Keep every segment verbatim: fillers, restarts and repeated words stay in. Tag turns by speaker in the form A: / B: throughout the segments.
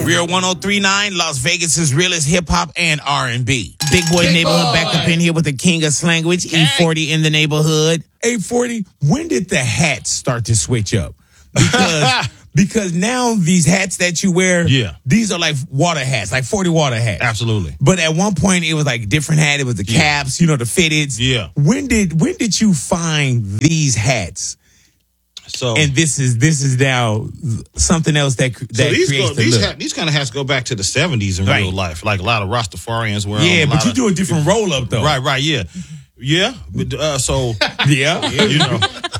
A: Real one oh three point nine, Las Vegas' realest hip-hop and R and B. Big Boy Big Neighborhood boy. Back up in here with the king of slanguage, E forty in the neighborhood. E forty, when did the hats start to switch up? Because... Because now these hats that you wear,
B: yeah.
A: these are like water hats, like forty water hats.
B: Absolutely.
A: But at one point it was like a different hat. It was the
B: yeah.
A: caps, you know, the fitteds.
B: Yeah.
A: When did when did you find these hats?
B: So
A: and this is this is now something else that that
B: so these
A: creates
B: go,
A: the
B: these
A: look.
B: Hat, these kind of hats go back to the seventies in right. real life. Like a lot of Rastafarians wear.
A: Yeah,
B: them,
A: but you
B: of,
A: do a different roll up though.
B: Right, right, yeah. Yeah. But uh, so
A: yeah.
B: you know.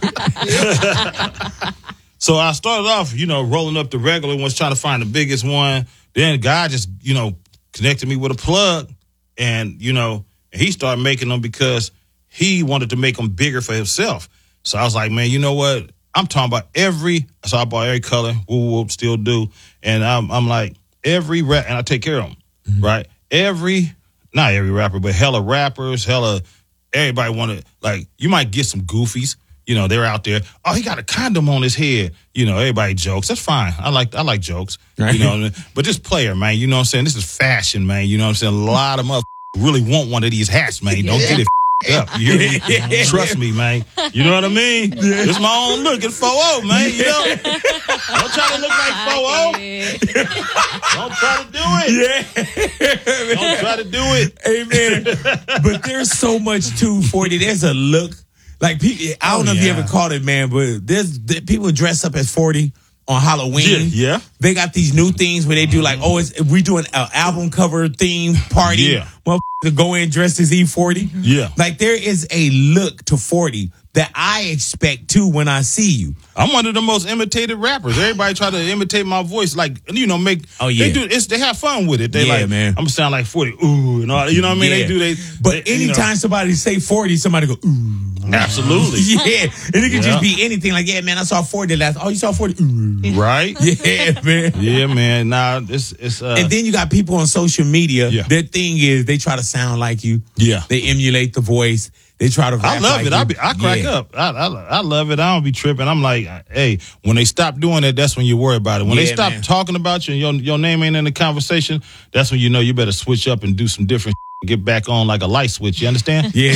B: So I started off, you know, rolling up the regular ones, trying to find the biggest one. Then God just, you know, connected me with a plug. And, you know, he started making them because he wanted to make them bigger for himself. So I was like, man, you know what? I'm talking about every, so I bought every color, whoop, whoop, still do. And I'm, I'm like, every rap, and I take care of them, mm-hmm. right? Every, not every rapper, but hella rappers, hella, everybody want to, like, you might get some goofies. You know, they're out there. Oh, he got a condom on his head. You know, everybody jokes. That's fine. I like I like jokes. Right. You know, but this player, man, you know what I'm saying? This is fashion, man. You know what I'm saying? A lot of motherfuckers really want one of these hats, man. Don't yeah. get it up. You hear me? Trust me, man. You know what I mean? Yeah. It's my own look. It's four oh, man. You know? Don't try to look like four oh. Don't try to do it. Yeah. Don't try to do it.
A: Amen. But there's so much to forty. There's a look. Like, I don't oh, know if yeah. you ever caught it, man, but there's there, people dress up as forty on Halloween.
B: Yeah, yeah.
A: They got these new things where they do like, oh, it's, we doing an album cover theme party.
B: Yeah.
A: Motherfuckers go in dressed as E forty.
B: Yeah.
A: Like, there is a look to forty that I expect, too, when I see you.
B: I'm one of the most imitated rappers. Everybody try to imitate my voice, like, you know, make,
A: oh, yeah.
B: they do, it's, they have fun with it. They
A: yeah,
B: like,
A: man.
B: I'm going to sound like forty, ooh, and all, you know what I mean?
A: Yeah.
B: They do, they.
A: But
B: they,
A: anytime
B: you know.
A: somebody say forty, somebody go, ooh.
B: Absolutely.
A: Yeah. And it could yeah. just be anything. Like, yeah, man, I saw forty last. Oh, you saw forty? Ooh.
B: Right?
A: Yeah, man.
B: Yeah, man. Nah, it's, it's, uh.
A: And then you got people on social media.
B: Yeah.
A: Their thing is they try to sound like you.
B: Yeah.
A: They emulate the voice. They try to rap
B: I love
A: like
B: it.
A: you.
B: I be, I crack
A: yeah.
B: up. I, I I love it. I don't be tripping. I'm like, hey, when they stop doing that, that's when you worry about it. When
A: yeah,
B: they stop
A: man. talking
B: about you and your your name ain't in the conversation, that's when you know you better switch up and do some different shit, get back on like a light switch. You understand?
A: Yeah.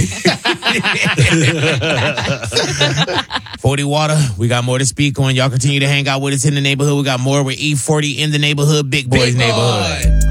A: forty Water. We got more to speak on. Y'all continue to hang out with us in the neighborhood. We got more with E forty in the neighborhood, Big Boys Big Neighborhood. Boy.